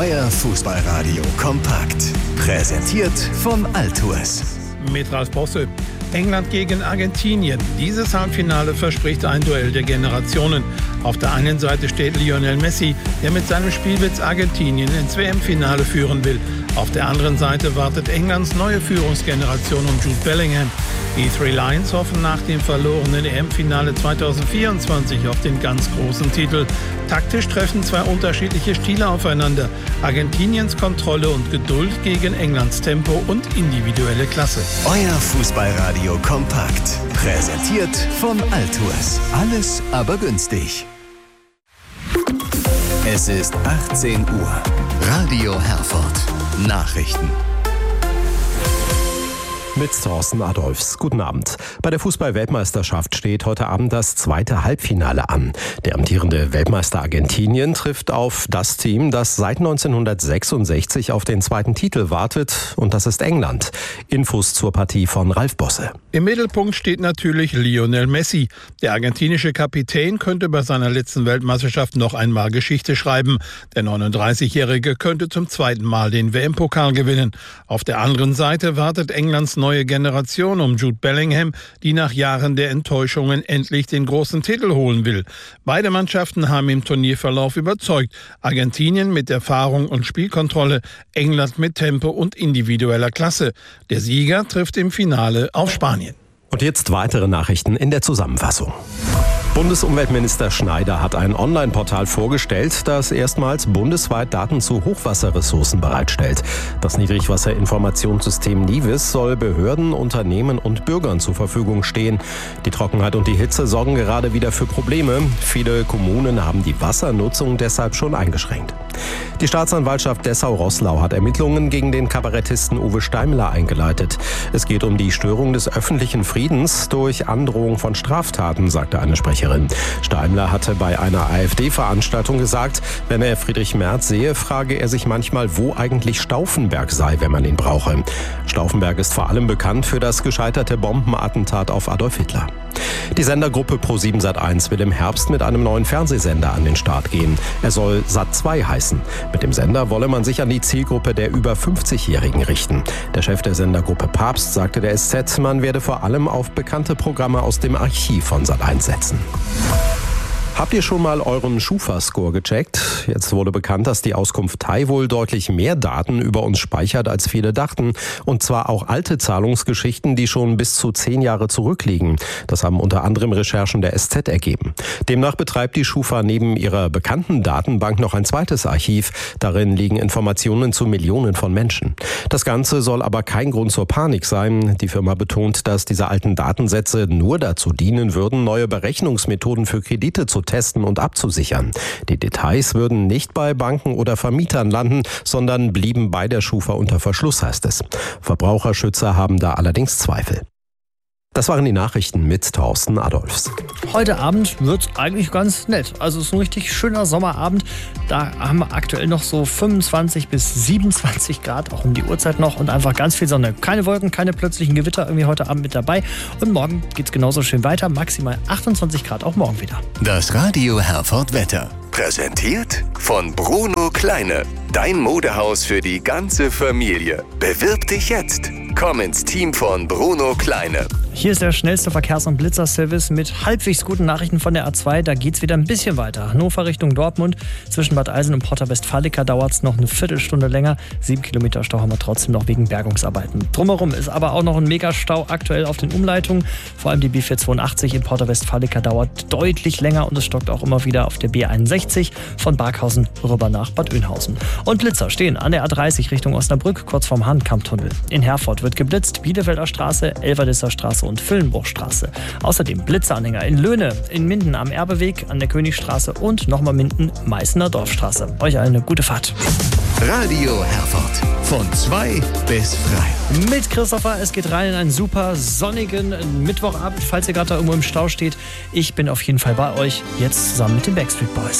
Euer Fußballradio kompakt. Präsentiert von Altours. Mit Ralf Bosse. England gegen Argentinien. Dieses Halbfinale verspricht ein Duell der Generationen. Auf der einen Seite steht Lionel Messi, der mit seinem Spielwitz Argentinien ins WM-Finale führen will. Auf der anderen Seite wartet Englands neue Führungsgeneration um Jude Bellingham. Die Three Lions hoffen nach dem verlorenen EM-Finale 2024 auf den ganz großen Titel. Taktisch treffen zwei unterschiedliche Stile aufeinander. Argentiniens Kontrolle und Geduld gegen Englands Tempo und individuelle Klasse. Euer Fußballradio kompakt. Präsentiert von Altours. Alles aber günstig. Es ist 18 Uhr. Radio Herford. Nachrichten. Mit Thorsten Adolfs. Guten Abend. Bei der Fußball-Weltmeisterschaft steht heute Abend das zweite Halbfinale an. Der amtierende Weltmeister Argentinien trifft auf das Team, das seit 1966 auf den zweiten Titel wartet, und das ist England. Infos zur Partie von Ralf Bosse. Im Mittelpunkt steht natürlich Lionel Messi. Der argentinische Kapitän könnte bei seiner letzten Weltmeisterschaft noch einmal Geschichte schreiben. Der 39-Jährige könnte zum zweiten Mal den WM-Pokal gewinnen. Auf der anderen Seite wartet Englands neue Generation um Jude Bellingham, die nach Jahren der Enttäuschungen endlich den großen Titel holen will. Beide Mannschaften haben im Turnierverlauf überzeugt. Argentinien mit Erfahrung und Spielkontrolle, England mit Tempo und individueller Klasse. Der Sieger trifft im Finale auf Spanien. Und jetzt weitere Nachrichten in der Zusammenfassung. Bundesumweltminister Schneider hat ein Online-Portal vorgestellt, das erstmals bundesweit Daten zu Hochwasserressourcen bereitstellt. Das Niedrigwasserinformationssystem NIWIS soll Behörden, Unternehmen und Bürgern zur Verfügung stehen. Die Trockenheit und die Hitze sorgen gerade wieder für Probleme. Viele Kommunen haben die Wassernutzung deshalb schon eingeschränkt. Die Staatsanwaltschaft Dessau-Roßlau hat Ermittlungen gegen den Kabarettisten Uwe Steimler eingeleitet. Es geht um die Störung des öffentlichen Friedens durch Androhung von Straftaten, sagte eine Sprecherin. Steimler hatte bei einer AfD-Veranstaltung gesagt, wenn er Friedrich Merz sehe, frage er sich manchmal, wo eigentlich Stauffenberg sei, wenn man ihn brauche. Stauffenberg ist vor allem bekannt für das gescheiterte Bombenattentat auf Adolf Hitler. Die Sendergruppe Pro7 Sat1 will im Herbst mit einem neuen Fernsehsender an den Start gehen. Er soll Sat2 heißen. Mit dem Sender wolle man sich an die Zielgruppe der über 50-Jährigen richten. Der Chef der Sendergruppe Papst sagte der SZ, man werde vor allem auf bekannte Programme aus dem Archiv von Sat1 setzen. Habt ihr schon mal euren Schufa-Score gecheckt? Jetzt wurde bekannt, dass die Auskunft TAI wohl deutlich mehr Daten über uns speichert, als viele dachten. Und zwar auch alte Zahlungsgeschichten, die schon bis zu 10 Jahre zurückliegen. Das haben unter anderem Recherchen der SZ ergeben. Demnach betreibt die Schufa neben ihrer bekannten Datenbank noch ein zweites Archiv. Darin liegen Informationen zu Millionen von Menschen. Das Ganze soll aber kein Grund zur Panik sein. Die Firma betont, dass diese alten Datensätze nur dazu dienen würden, neue Berechnungsmethoden für Kredite zu testen und abzusichern. Die Details würden nicht bei Banken oder Vermietern landen, sondern blieben bei der Schufa unter Verschluss, heißt es. Verbraucherschützer haben da allerdings Zweifel. Das waren die Nachrichten mit Thorsten Adolfs. Heute Abend wird's eigentlich ganz nett. Also es ist ein richtig schöner Sommerabend. Da haben wir aktuell noch so 25 bis 27 Grad, auch um die Uhrzeit noch, und einfach ganz viel Sonne. Keine Wolken, keine plötzlichen Gewitter irgendwie heute Abend mit dabei. Und morgen geht's genauso schön weiter. Maximal 28 Grad auch morgen wieder. Das Radio Herford Wetter. Präsentiert von Bruno Kleine. Dein Modehaus für die ganze Familie. Bewirb dich jetzt. Komm ins Team von Bruno Kleine. Hier ist der schnellste Verkehrs- und Blitzerservice mit halbwegs guten Nachrichten von der A2. Da geht's wieder ein bisschen weiter. Hannover Richtung Dortmund. Zwischen Bad Eilsen und Porta Westfalica dauert es noch eine Viertelstunde länger. 7 Kilometer Stau haben wir trotzdem noch wegen Bergungsarbeiten. Drumherum ist aber auch noch ein Megastau aktuell auf den Umleitungen. Vor allem die B482 in Porta Westfalica dauert deutlich länger und es stockt auch immer wieder auf der B61 von Barkhausen rüber nach Bad Oeynhausen. Und Blitzer stehen an der A30 Richtung Osnabrück, kurz vorm Hahnkammtunnel. In Herford wird geblitzt, Bielefelder Straße, Elverdisser Straße und Villenbruchstraße. Außerdem Blitzeranhänger in Löhne, in Minden am Erbeweg, an der Königstraße und nochmal Minden, Meißener Dorfstraße. Euch allen eine gute Fahrt. Radio Herford. Von 2 bis 3. Mit Christopher, es geht rein in einen super sonnigen Mittwochabend, falls ihr gerade da irgendwo im Stau steht. Ich bin auf jeden Fall bei euch, jetzt zusammen mit den Backstreet Boys.